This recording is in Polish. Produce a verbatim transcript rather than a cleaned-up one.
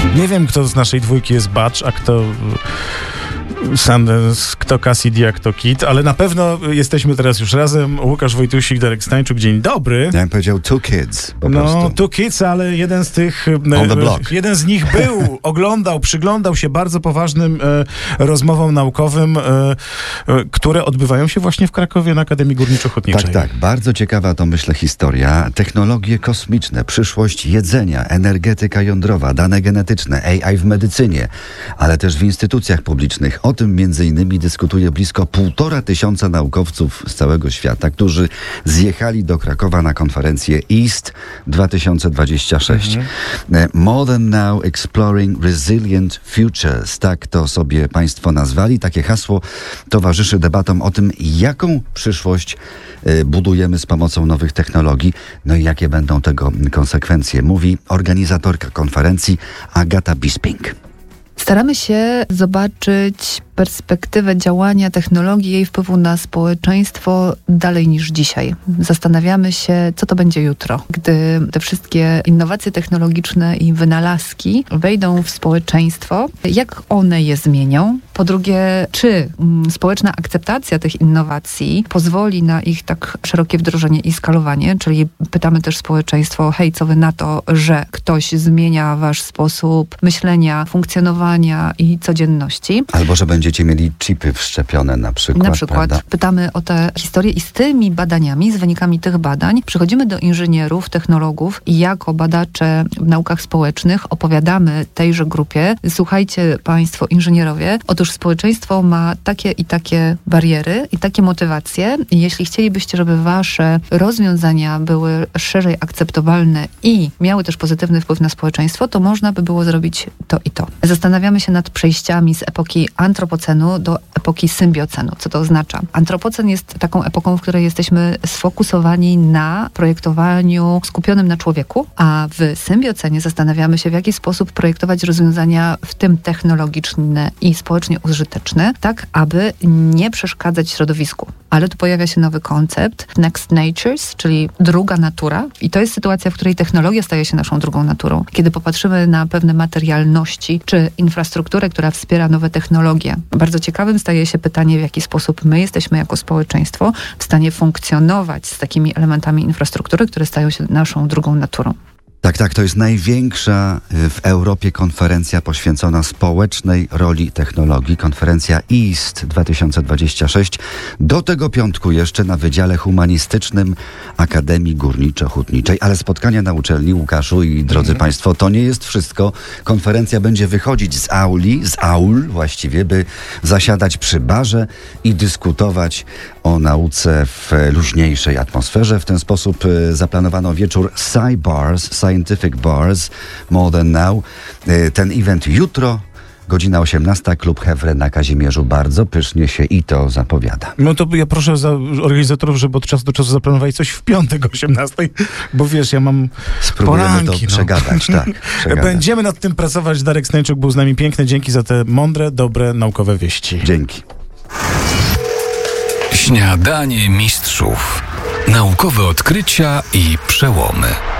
Nie wiem, kto z naszej dwójki jest Batch, a kto Sundance, kto Cassidy, a kto Kit, ale na pewno jesteśmy teraz już razem. Łukasz Wojtusik, Darek Stańczuk, dzień dobry. Ja bym powiedział two kids, po no, prostu. two kids, ale jeden z tych, On the block. jeden z nich był, oglądał, przyglądał się bardzo poważnym e, rozmowom naukowym, e, e, które odbywają się właśnie w Krakowie na Akademii Górniczo-Hutniczej. Tak, tak. Bardzo ciekawa to, myślę, historia. Technologie kosmiczne, przyszłość jedzenia, energetyka jądrowa, dane genetyczne, A I w medycynie, ale też w instytucjach publicznych. O tym między innymi dyskutuje blisko półtora tysiąca naukowców z całego świata, którzy zjechali do Krakowa na konferencję EAST dwa tysiące dwadzieścia sześć. Mhm. Modern Now Exploring Resilient Futures. Tak to sobie państwo nazwali. Takie hasło towarzyszy debatom o tym, jaką przyszłość budujemy z pomocą nowych technologii, no i jakie będą tego konsekwencje, mówi organizatorka konferencji Agata Bisping. Staramy się zobaczyć perspektywę działania technologii i jej wpływu na społeczeństwo dalej niż dzisiaj. Zastanawiamy się, co to będzie jutro, gdy te wszystkie innowacje technologiczne i wynalazki wejdą w społeczeństwo, jak one je zmienią. Po drugie, czy mm, społeczna akceptacja tych innowacji pozwoli na ich tak szerokie wdrożenie i skalowanie, czyli pytamy też społeczeństwo, hej, co wy na to, że ktoś zmienia wasz sposób myślenia, funkcjonowania i codzienności. Albo, że będziecie mieli chipy wszczepione na przykład. Na przykład prawda? Pytamy o te historie i z tymi badaniami, z wynikami tych badań przychodzimy do inżynierów, technologów i jako badacze w naukach społecznych opowiadamy tejże grupie, słuchajcie państwo inżynierowie, otóż społeczeństwo ma takie i takie bariery i takie motywacje. Jeśli chcielibyście, żeby wasze rozwiązania były szerzej akceptowalne i miały też pozytywny wpływ na społeczeństwo, to można by było zrobić to i to. Zastanawiamy się nad przejściami z epoki antropocenu do epoki symbiocenu. Co to oznacza? Antropocen jest taką epoką, w której jesteśmy sfokusowani na projektowaniu skupionym na człowieku, a w symbiocenie zastanawiamy się, w jaki sposób projektować rozwiązania, w tym technologiczne i społecznie użyteczne, tak aby nie przeszkadzać środowisku. Ale tu pojawia się nowy koncept Next Natures, czyli druga natura. I to jest sytuacja, w której technologia staje się naszą drugą naturą. Kiedy popatrzymy na pewne materialności czy infrastrukturę, która wspiera nowe technologie. Bardzo ciekawym staje się pytanie, w jaki sposób my jesteśmy jako społeczeństwo w stanie funkcjonować z takimi elementami infrastruktury, które stają się naszą drugą naturą. Tak, tak, to jest największa w Europie konferencja poświęcona społecznej roli technologii. Konferencja EAST dwa tysiące dwadzieścia sześć. Do tego piątku jeszcze na Wydziale Humanistycznym Akademii Górniczo-Hutniczej. Ale spotkania na uczelni, Łukaszu i drodzy Państwo, to nie jest wszystko. Konferencja będzie wychodzić z auli, z aul właściwie, by zasiadać przy barze i dyskutować o nauce w luźniejszej atmosferze. W ten sposób zaplanowano wieczór Sci-Bars, Scientific Bars, Modern Now. Ten event jutro, godzina osiemnasta, Klub Hewre na Kazimierzu. Bardzo pysznie się i to zapowiada. No to ja proszę za organizatorów, żeby od czasu do czasu zaplanowali coś w piątek o osiemnastej, bo wiesz, ja mam Spróbujemy poranki, to przegadać, no. tak. Przegadać. Będziemy nad tym pracować. Darek Stańczuk był z nami. Piękne dzięki za te mądre, dobre, naukowe wieści. Dzięki. Śniadanie mistrzów. Naukowe odkrycia i przełomy.